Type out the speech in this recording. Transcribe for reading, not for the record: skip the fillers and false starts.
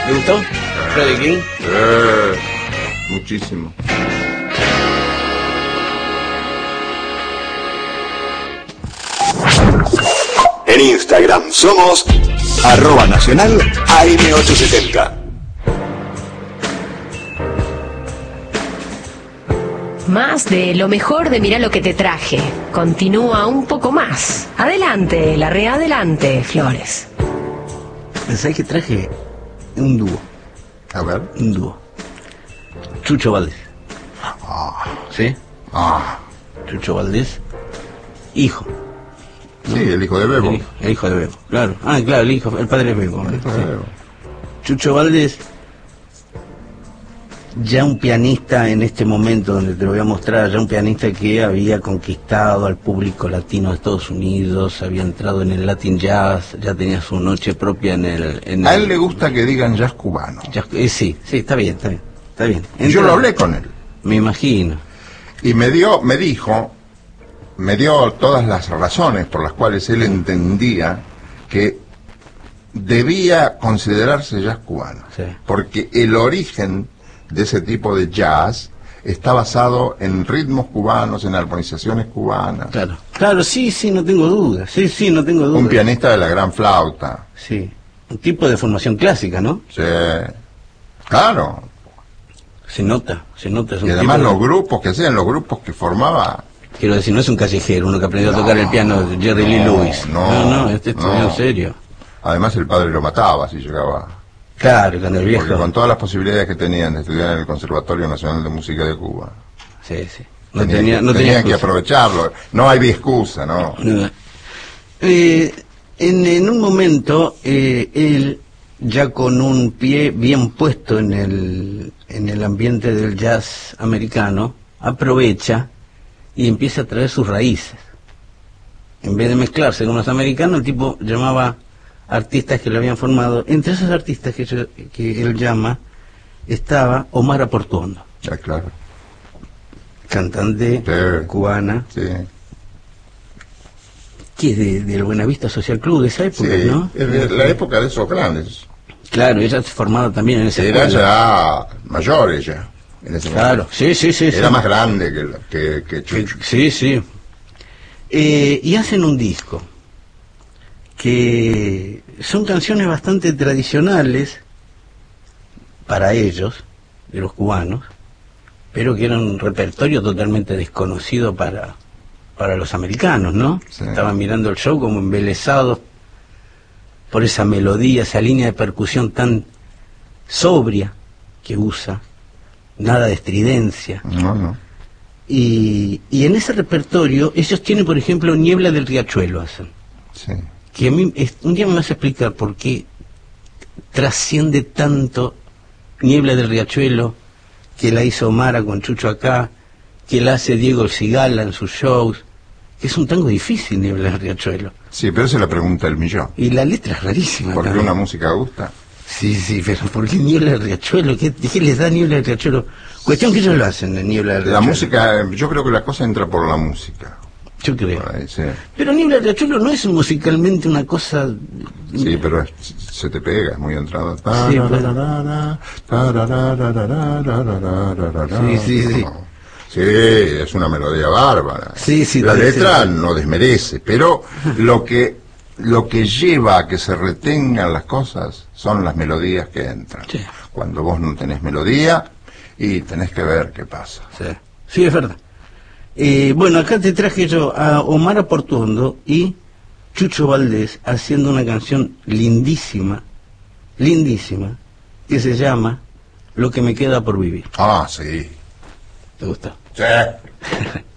¿Te gustó? Freddie King. Muchísimo. En Instagram somos @nacional AM870. Más de lo mejor de Mirá lo que te traje. Continúa un poco más. Adelante, Larrea, adelante, Flores. ¿Sabés que traje un dúo? A ver. Un dúo. Chucho Valdés. ¿Sí? Chucho Valdés. Hijo. ¿No? Sí, el hijo de Bebo. El hijo de Bebo, claro. Claro, el padre de Bebo. El hijo de Bebo. Chucho Valdés, ya un pianista en este momento donde te lo voy a mostrar, ya un pianista que había conquistado al público latino de Estados Unidos, había entrado en el Latin Jazz, ya tenía su noche propia en el... A él le gusta que digan jazz cubano. Sí, está bien. Yo lo hablé con él. Me imagino. Y me dio todas las razones por las cuales él entendía que debía considerarse jazz cubano. Sí. Porque el origen de ese tipo de jazz está basado en ritmos cubanos, en armonizaciones cubanas. Claro, sí, no tengo dudas. Sí, no tengo dudas. Un pianista de la gran flauta. Sí, un tipo de formación clásica, ¿no? Sí, claro. Se nota. Y además los grupos que formaba... Quiero decir, no es un callejero, uno que aprendió a tocar el piano de Jerry Lee Lewis. No, este estudió en serio. Además el padre lo mataba si llegaba... Claro, con el viejo. Porque con todas las posibilidades que tenían de estudiar en el Conservatorio Nacional de Música de Cuba. Sí. Tenían que aprovecharlo. No hay excusa, ¿no? En un momento, él, ya con un pie bien puesto en el ambiente del jazz americano, aprovecha y empieza a traer sus raíces. En vez de mezclarse con los americanos, el tipo llamaba artistas que lo habían formado. Entre esos artistas que él llama estaba Omar Portuondo. Claro. Cantante cubana. Sí. Que es del Buenavista Social Club de esa época, sí, ¿no? Es de la época de esos grandes. Claro, ella se formaba también en ese Era ya mayor ella. En ese claro, momento. Sí. Era más grande que Chucho. Sí. Y hacen un disco que son canciones bastante tradicionales para ellos, de los cubanos, pero que era un repertorio totalmente desconocido para los americanos, ¿no? Sí. Estaban mirando el show como embelesados por esa melodía, esa línea de percusión tan sobria que usa, nada de estridencia. No. Y en ese repertorio ellos tienen, por ejemplo, Niebla del Riachuelo, hacen. Sí. Que a mí un día me vas a explicar por qué trasciende tanto Niebla del Riachuelo, que la hizo Mara con Chucho acá, que la hace Diego El Cigala en sus shows. Es un tango difícil, Niebla del Riachuelo. Sí, pero se la pregunta el millón. Y la letra es rarísima. ¿Por qué también. una música gusta? Sí, pero ¿por qué Niebla del Riachuelo? ¿Qué les da Niebla del Riachuelo? Cuestión que ellos lo hacen de Niebla del Riachuelo. La música, yo creo que la cosa entra por la música. Yo creo. Por ahí, sí. Pero Niebla del Riachuelo no es musicalmente una cosa... Sí, pero se te pega, es muy entrada. Sí. Sí, es una melodía bárbara. Sí, la letra no desmerece, pero lo que lleva a que se retengan las cosas son las melodías que entran. Sí. Cuando vos no tenés melodía, y tenés que ver qué pasa. Sí, es verdad. Bueno, acá te traje yo a Omar Portuondo y Chucho Valdés haciendo una canción lindísima, que se llama Lo que me queda por vivir. Sí. ¿Te gusta? Sí.